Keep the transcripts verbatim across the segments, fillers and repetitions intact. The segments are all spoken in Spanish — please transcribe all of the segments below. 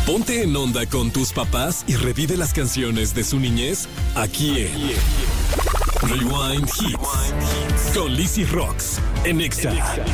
Ponte en onda con tus papás y revive las canciones de su niñez aquí en Rewind Hits con Lizzy Rocks en Exa.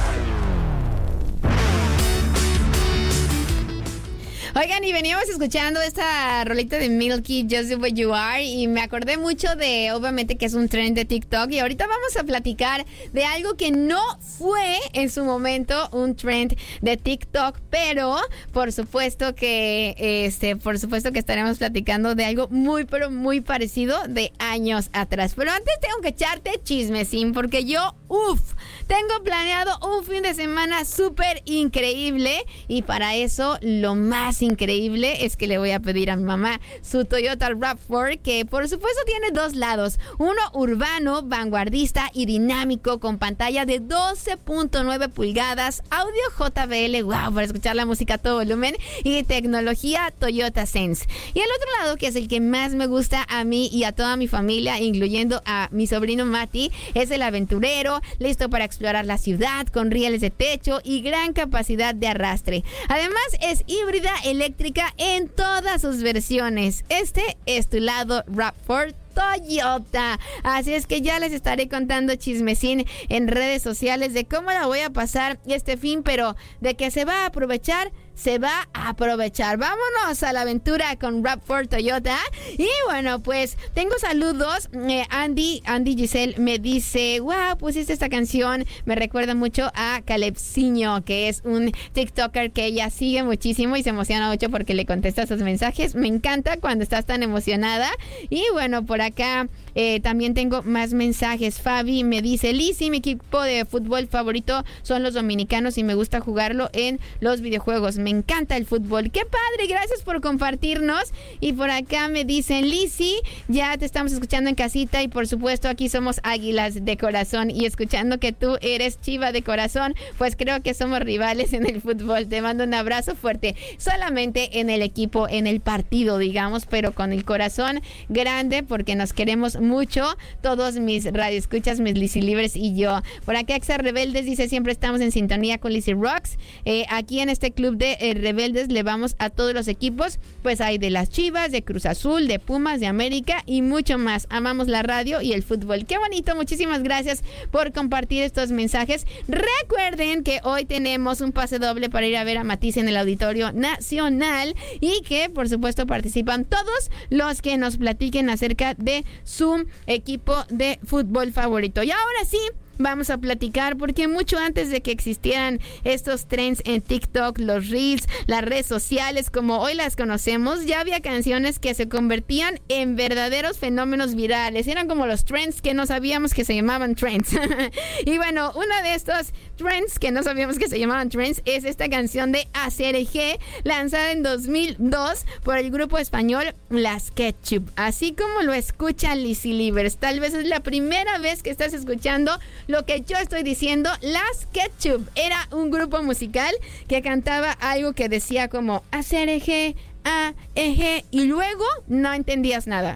Oigan, y veníamos escuchando esta rolita de Milky, Just the Way You Are, y me acordé mucho de, obviamente, que es un trend de TikTok, y ahorita vamos a platicar de algo que no fue en su momento un trend de TikTok, pero por supuesto que, este, por supuesto que estaremos platicando de algo muy, pero muy parecido de años atrás. Pero antes tengo que echarte chismecín, porque yo, uff, tengo planeado un fin de semana súper increíble, y para eso lo más increíble es que le voy a pedir a mi mamá su Toyota RAV cuatro, que por supuesto tiene dos lados, uno urbano, vanguardista y dinámico, con pantalla de doce punto nueve pulgadas, audio J B L, wow, para escuchar la música a todo volumen, y tecnología Toyota Sense. Y el otro lado, que es el que más me gusta a mí y a toda mi familia, incluyendo a mi sobrino Mati, es el aventurero, listo para explorar la ciudad, con rieles de techo y gran capacidad de arrastre. Además es híbrida, eléctrica en todas sus versiones. Este es tu lado RAV cuatro Toyota. Así es que ya les estaré contando chismecín en redes sociales de cómo la voy a pasar este fin, pero de que se va a aprovechar, se va a aprovechar. Vámonos a la aventura con RAV cuatro Toyota. Y bueno, pues tengo saludos. eh, Andy, Andy Giselle me dice, wow, pusiste esta canción, me recuerda mucho a Calepsinho, que es un TikToker que ella sigue muchísimo y se emociona mucho porque le contesta sus mensajes. Me encanta cuando estás tan emocionada. Y bueno, por acá eh, también tengo más mensajes. Fabi me dice, Lizzy, mi equipo de fútbol favorito son los dominicanos y me gusta jugarlo en los videojuegos. Me encanta el fútbol. ¡Qué padre! Gracias por compartirnos. Y por acá me dicen, Lizzy, ya te estamos escuchando en casita y por supuesto aquí somos águilas de corazón, y escuchando que tú eres chiva de corazón, pues creo que somos rivales en el fútbol. Te mando un abrazo fuerte. Solamente en el equipo, en el partido, digamos, pero con el corazón grande, porque nos queremos mucho, todos mis radioescuchas, mis Lizzy Libres y yo. Por acá Exa Rebeldes dice, siempre estamos en sintonía con Lizzy Rocks. Eh, aquí en este club de eh, Rebeldes le vamos a todos los equipos, pues hay de las Chivas, de Cruz Azul, de Pumas, de América y mucho más. Amamos la radio y el fútbol. Qué bonito, muchísimas gracias por compartir estos mensajes. Recuerden que hoy tenemos un pase doble para ir a ver a Matiz en el Auditorio Nacional, y que por supuesto participan todos los que nos platiquen acerca de su equipo de fútbol favorito. Y ahora sí, vamos a platicar, porque mucho antes de que existieran estos trends en TikTok, los Reels, las redes sociales como hoy las conocemos, ya había canciones que se convertían en verdaderos fenómenos virales. Eran como los trends que no sabíamos que se llamaban trends. Y bueno, uno de estos trends que no sabíamos que se llamaban trends es esta canción de A C R G, lanzada en dos mil dos por el grupo español Las Ketchup. Así como lo escuchan, Lizzy Livers, tal vez es la primera vez que estás escuchando lo que yo estoy diciendo. Las Ketchup era un grupo musical que cantaba algo que decía como A C R G, A, E, G, y luego no entendías nada.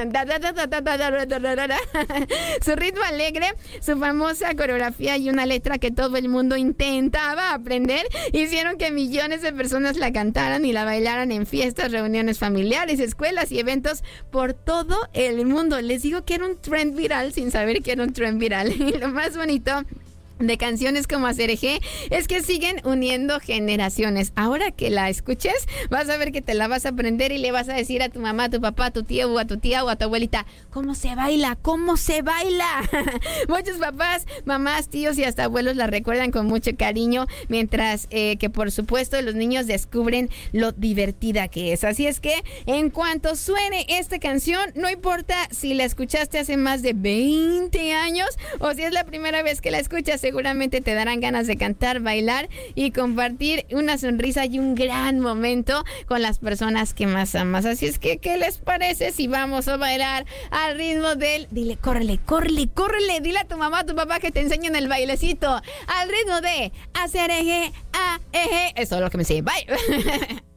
Su ritmo alegre, su famosa coreografía y una letra que todo el mundo intentaba aprender hicieron que millones de personas la cantaran y la bailaran en fiestas, reuniones familiares, escuelas y eventos por todo el mundo. Les digo que era un trend viral sin saber que era un trend viral. Y lo más bonito de canciones como A C R G es que siguen uniendo generaciones. Ahora que la escuches, vas a ver que te la vas a aprender y le vas a decir a tu mamá, a tu papá, a tu tío o a tu tía o a tu abuelita, ¿cómo se baila? ¿Cómo se baila? Muchos papás, mamás, tíos y hasta abuelos la recuerdan con mucho cariño, mientras eh, que por supuesto los niños descubren lo divertida que es. Así es que en cuanto suene esta canción, no importa si la escuchaste hace más de veinte años o si es la primera vez que la escuchas, seguramente te darán ganas de cantar, bailar y compartir una sonrisa y un gran momento con las personas que más amas. Así es que, ¿qué les parece si vamos a bailar al ritmo del... Dile, córrele, córrele, córrele. Dile a tu mamá, a tu papá que te enseñen el bailecito al ritmo de A C R G, A, E, G. Eso es lo que me sigue. Bye.